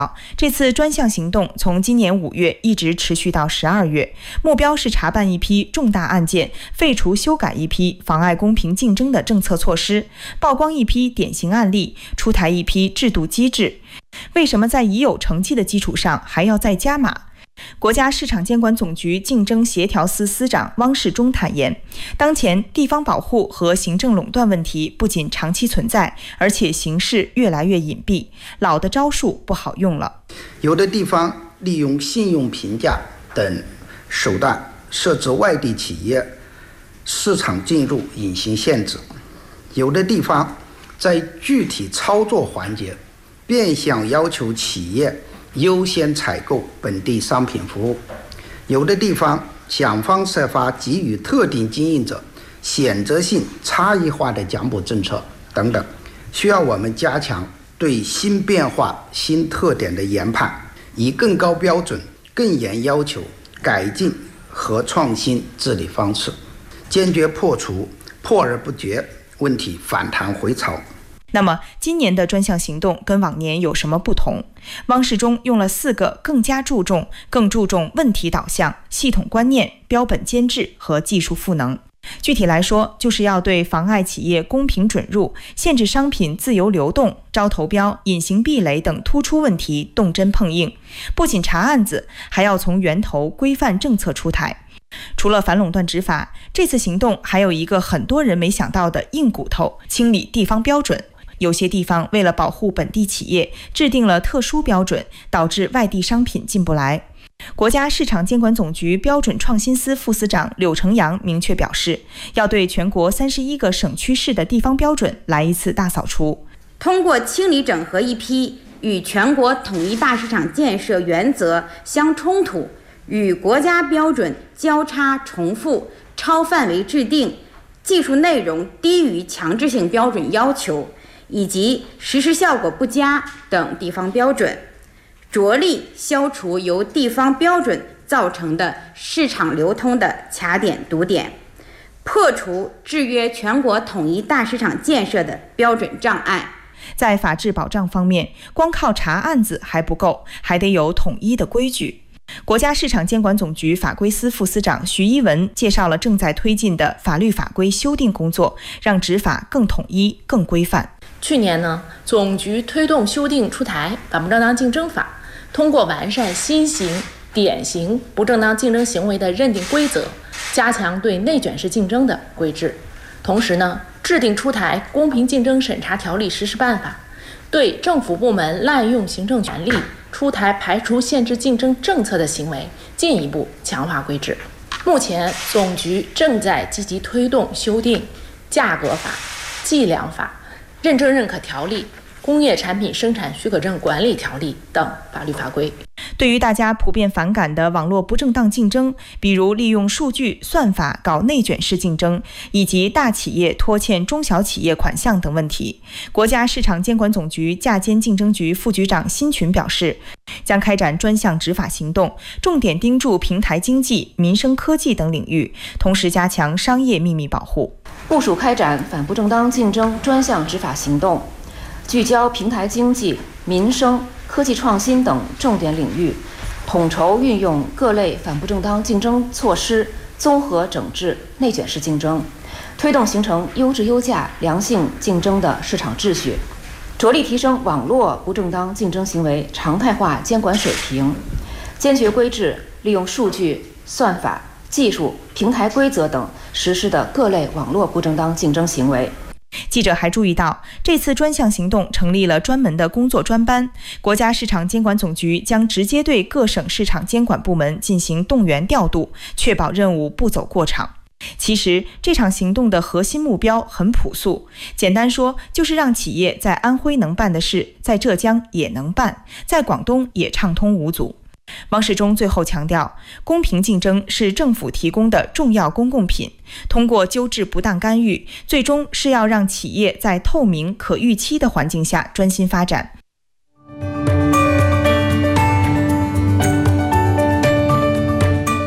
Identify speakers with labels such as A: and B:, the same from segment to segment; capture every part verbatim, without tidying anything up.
A: 这次专项行动从今年五月一直持续到十二月，目标是查办一批重大案件，废除修改一批妨碍公平竞争的政策措施，曝光一批典型案例，出台一批制度机制。为什么在已有成绩的基础上还要再加码？国家市场监管总局竞争协调司司长汪世忠坦言，当前地方保护和行政垄断问题不仅长期存在，而且形势越来越隐蔽，老的招数不好用了。
B: 有的地方利用信用评价等手段设置外地企业市场进入隐形限制，有的地方在具体操作环节变相要求企业优先采购本地商品服务，有的地方想方设法给予特定经营者选择性差异化的奖补政策等等，需要我们加强对新变化新特点的研判，以更高标准更严要求改进和创新治理方式，坚决破除破而不绝问题反弹回潮。
A: 那么今年的专项行动跟往年有什么不同？汪世忠用了四个更加注重、更注重问题导向、系统观念、标本兼治和技术赋能。具体来说，就是要对妨碍企业公平准入、限制商品自由流动、招投标、隐形壁垒等突出问题动真碰硬，不仅查案子，还要从源头规范政策出台。除了反垄断执法，这次行动还有一个很多人没想到的硬骨头：清理地方标准。有些地方为了保护本地企业，制定了特殊标准，导致外地商品进不来。国家市场监管总局标准创新司副司长柳成阳明确表示，要对全国三十一个省区市的地方标准来一次大扫除，
C: 通过清理整合一批与全国统一大市场建设原则相冲突、与国家标准交叉重复、超范围制定、技术内容低于强制性标准要求以及实施效果不佳等地方标准，着力消除由地方标准造成的市场流通的卡点堵点，破除制约全国统一大市场建设的标准障碍。
A: 在法治保障方面，光靠查案子还不够，还得有统一的规矩。国家市场监管总局法规司副司长徐一文介绍了正在推进的法律法规修订工作，让执法更统一、更规范。
D: 去年呢，总局推动修订出台《反不正当竞争法》，通过完善新型、典型不正当竞争行为的认定规则，加强对内卷式竞争的规制。同时呢，制定出台《公平竞争审查条例实施办法》，对政府部门滥用行政权力、出台排除限制竞争政策的行为进一步强化规制。目前，总局正在积极推动修订价格法、计量法、认证认可条例、工业产品生产许可证管理条例等法律法规。
A: 对于大家普遍反感的网络不正当竞争，比如利用数据算法搞内卷式竞争，以及大企业拖欠中小企业款项等问题，国家市场监管总局价监竞争局副局长辛群表示，将开展专项执法行动，重点盯住平台经济、民生科技等领域，同时加强商业秘密保护。
E: 部署开展反不正当竞争专项执法行动，聚焦平台经济、民生、科技创新等重点领域，统筹运用各类反不正当竞争措施，综合整治内卷式竞争，推动形成优质优价、良性竞争的市场秩序，着力提升网络不正当竞争行为常态化监管水平，坚决规制利用数据、算法、技术、平台规则等实施的各类网络不正当竞争行为。
A: 记者还注意到，这次专项行动成立了专门的工作专班，国家市场监管总局将直接对各省市场监管部门进行动员调度，确保任务不走过场。其实这场行动的核心目标很朴素，简单说就是让企业在安徽能办的事，在浙江也能办，在广东也畅通无阻。汪世忠最后强调，公平竞争是政府提供的重要公共品，通过纠治不当干预，最终是要让企业在透明可预期的环境下专心发展。
F: 好，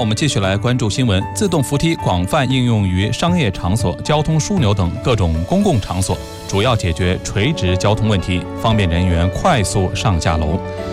F: 我们继续来关注新闻。自动扶梯广泛应用于商业场所、交通枢纽等各种公共场所，主要解决垂直交通问题，方便人员快速上下楼。